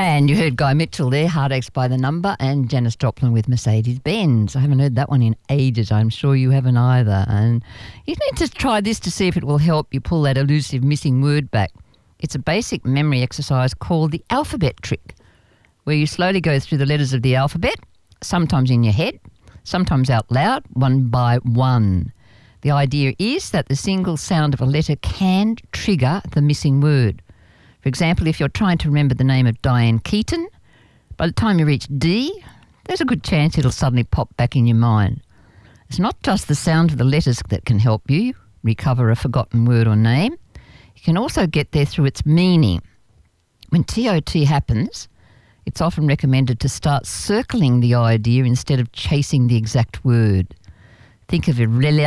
And you heard Guy Mitchell there, Heartaches by the Number, and Janis Joplin with Mercedes-Benz. I haven't heard that one in ages. I'm sure you haven't either. And you need to try this to see if it will help you pull that elusive missing word back. It's a basic memory exercise called the alphabet trick, where you slowly go through the letters of the alphabet, sometimes in your head, sometimes out loud, one by one. The idea is that the single sound of a letter can trigger the missing word. For example, if you're trying to remember the name of Diane Keaton, by the time you reach D, there's a good chance it'll suddenly pop back in your mind. It's not just the sound of the letters that can help you recover a forgotten word or name. You can also get there through its meaning. When TOT happens, it's often recommended to start circling the idea instead of chasing the exact word. Think of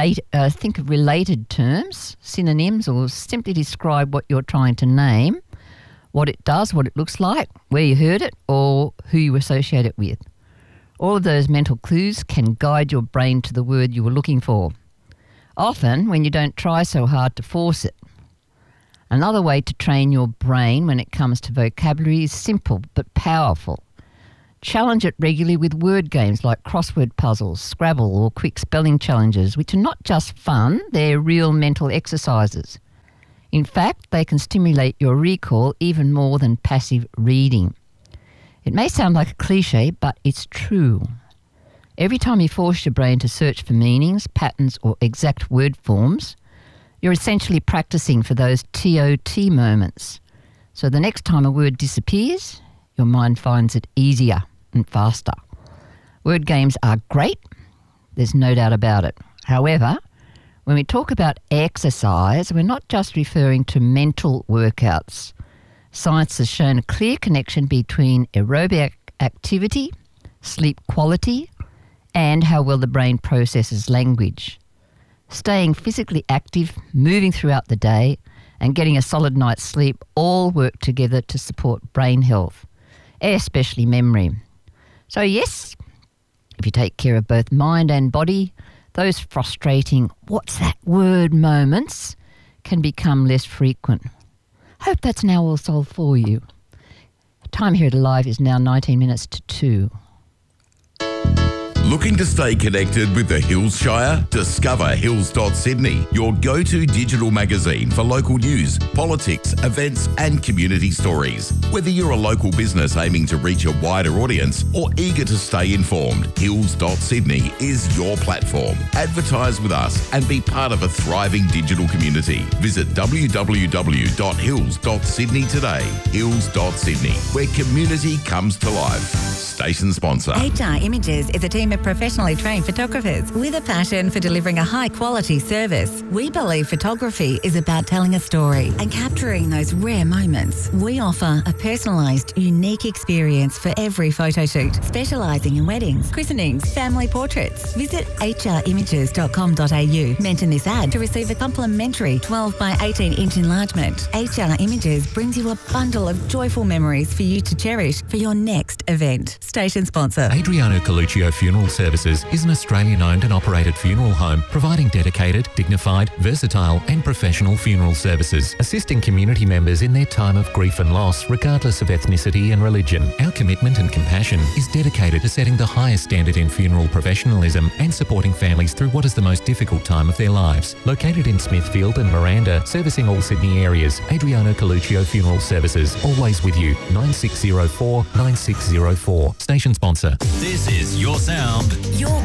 related terms, synonyms, or simply describe what you're trying to name, what it does, what it looks like, where you heard it, or who you associate it with. All of those mental clues can guide your brain to the word you were looking for, often when you don't try so hard to force it. Another way to train your brain when it comes to vocabulary is simple but powerful. Challenge it regularly with word games like crossword puzzles, Scrabble, or quick spelling challenges, which are not just fun, they're real mental exercises. In fact, they can stimulate your recall even more than passive reading. It may sound like a cliche, but it's true. Every time you force your brain to search for meanings, patterns, or exact word forms, you're essentially practicing for those TOT moments. So the next time a word disappears, your mind finds it easier and faster. Word games are great, there's no doubt about it. However, when we talk about exercise, we're not just referring to mental workouts. Science has shown a clear connection between aerobic activity, sleep quality, and how well the brain processes language. Staying physically active, moving throughout the day, and getting a solid night's sleep all work together to support brain health, especially memory. So yes, if you take care of both mind and body, those frustrating "what's that word" moments can become less frequent. Hope that's now all solved for you. Time here at Alive is now 19 minutes to 2. Looking to stay connected with the Hills Shire? Discover Hills.Sydney, your go-to digital magazine for local news, politics, events and community stories. Whether you're a local business aiming to reach a wider audience or eager to stay informed, Hills.Sydney is your platform. Advertise with us and be part of a thriving digital community. Visit www.hills.sydney today. Hills.Sydney, where community comes to life. Station sponsor. HR Images is a team of professionally trained photographers with a passion for delivering a high-quality service. We believe photography is about telling a story and capturing those rare moments. We offer a personalised, unique experience for every photo shoot, specialising in weddings, christenings, family portraits. Visit hrimages.com.au. Mention this ad to receive a complimentary 12 by 18-inch enlargement. HR Images brings you a bundle of joyful memories for you to cherish for your next event. Station sponsor. Adriano Coluccio Funeral Services is an Australian-owned and operated funeral home providing dedicated, dignified, versatile and professional funeral services, assisting community members in their time of grief and loss regardless of ethnicity and religion. Our commitment and compassion is dedicated to setting the highest standard in funeral professionalism and supporting families through what is the most difficult time of their lives. Located in Smithfield and Miranda, servicing all Sydney areas, Adriano Coluccio Funeral Services, always with you. 9604 9604. Station sponsor. This is your sound. Your